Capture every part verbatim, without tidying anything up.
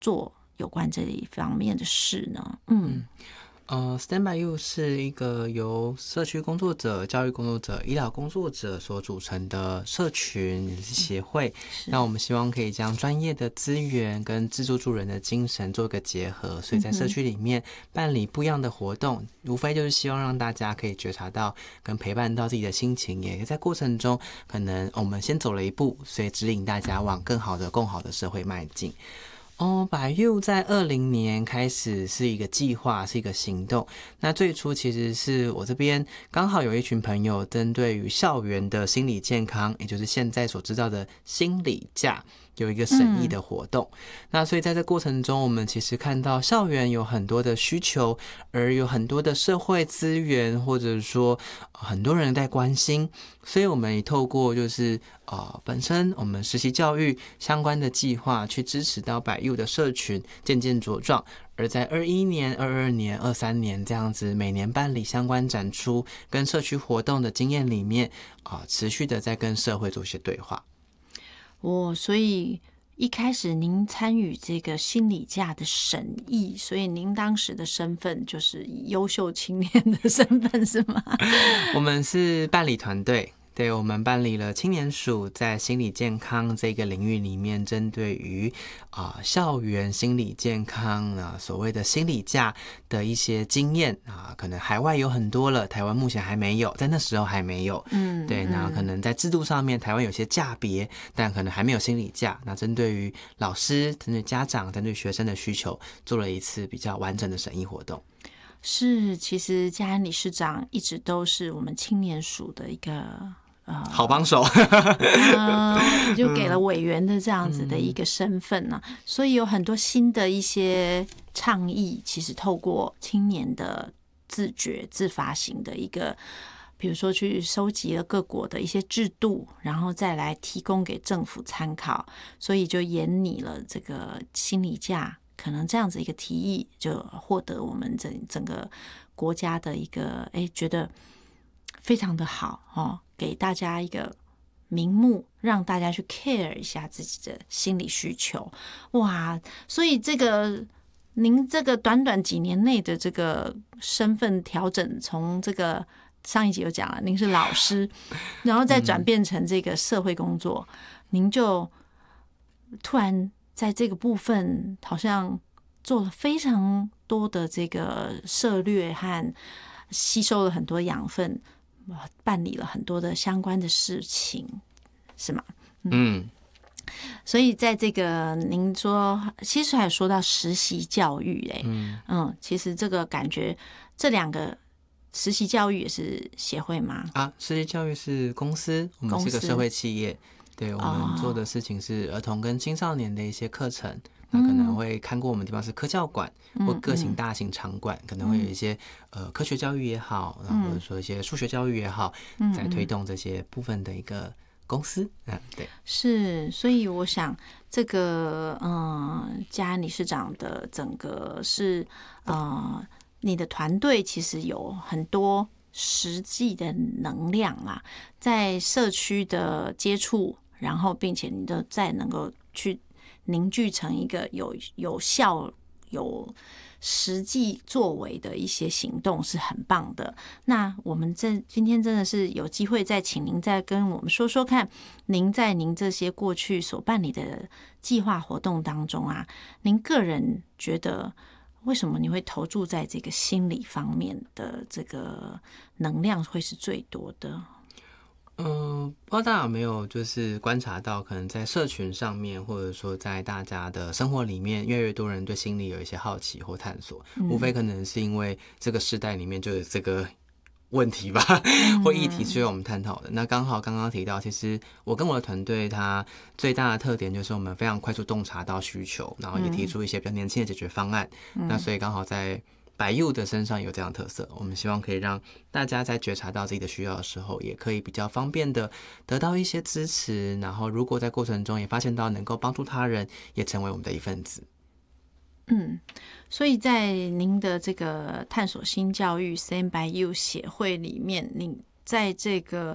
做有关这一方面的事呢？嗯。 呃 ，Stand by You 是一个由社区工作者、教育工作者、医疗工作者所组成的社群也是协会。那我们希望可以将专业的资源跟自助助人的精神做一个结合，所以在社区里面办理不一样的活动，无非就是希望让大家可以觉察到跟陪伴到自己的心情，也在过程中可能我们先走了一步，所以指引大家往更好的、更好的社会迈进。哦，百 U 在二零年开始是一个计划，是一个行动。那最初其实是我这边刚好有一群朋友针对于校园的心理健康，也就是现在所知道的心理假，有一个审议的活动。嗯、那所以在这过程中，我们其实看到校园有很多的需求，而有很多的社会资源，或者说很多人在关心，所以我们也透过就是呃本身我们实习教育相关的计划，去支持到百 U 的社群渐渐茁壮。而在二一年、二二年、二三年这样子每年办理相关展出跟社区活动的经验里面，啊、呃，持续的在跟社会做一些对话。 哦，所以一开始您参与这个心理假的审议，所以您当时的身份就是以优秀青年的身份是吗？ 我们是办理团队。对，我们办理了青年署在心理健康这个领域里面，针对于啊、呃、校园心理健康啊所谓的心理假的一些经验啊，可能海外有很多了，台湾目前还没有，在那时候还没有。嗯，对，那可能在制度上面，台湾有些假别，但可能还没有心理假。那针对于老师、针对家长、针对学生的需求，做了一次比较完整的审议活动。 是，其实嘉安理事长一直都是我们青年署的一个。呃、 好帮手， 呃，就给了委员的这样子的一个身份呢、啊，嗯、所以有很多新的一些倡议，其实透过青年的自觉、自发型的一个，比如说去收集了各国的一些制度，然后再来提供给政府参考，所以就研拟了这个心理假，可能这样子一个提议，就获得我们整整个国家的一个哎觉得非常的好哦。给大家一个名目，让大家去 care 一下自己的心理需求。哇，所以这个您这个短短几年内的这个身份调整，从这个上一集有讲了，您是老师，然后再转变成这个社会工作，嗯、您就突然在这个部分好像做了非常多的这个涉略和吸收了很多养分。办理了很多的相关的事情，是吗？嗯，嗯所以在这个您说，其实还有说到实习教育嘞，嗯嗯，其实这个感觉这两个实习教育也是协会吗？ 啊，实习教育是公司，我们是个社会企业，对，我们做的事情是儿童跟青少年的一些课程。那可能会看过我们地方是科教馆或各型大型场馆，嗯嗯、可能会有一些呃科学教育也好，然后或者说一些数学教育也好，嗯、在推动这些部分的一个公司。嗯，对， 是，所以我想这个嗯，嘉安理事长的整个是呃，你的团队其实有很多实际的能量啊，在社区的接触，然后并且你都再能够去。凝聚成一个有有效、有实际作为的一些行动是很棒的。那我们这今天真的是有机会再请您再跟我们说说看，您在您这些过去所办理的计划活动当中啊，您个人觉得为什么你会投注在这个心理方面的这个能量会是最多的？ 嗯，不知道大家有没有就是观察到，可能在社群上面，或者说在大家的生活里面，越来越多人对心理有一些好奇或探索，嗯、无非可能是因为这个时代里面就有这个问题吧，嗯、或议题需要我们探讨的。那刚好刚刚提到，其实我跟我的团队，它最大的特点就是我们非常快速洞察到需求，然后也提出一些比较年轻的解决方案。嗯、那所以刚好在百 U 的身上有这样的特色，我们希望可以让大家在觉察到自己的需要的时候，也可以比较方便的得到一些支持，然后如果在过程中也发现到能够帮助他人，也成为我们的一份子。 嗯，所以在您的这个探索新教育 Stand by You 协会里面，您在这个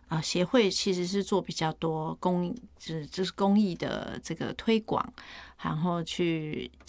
呃，协会其实是做比较多公益，就是就是公益的这个推广，然后去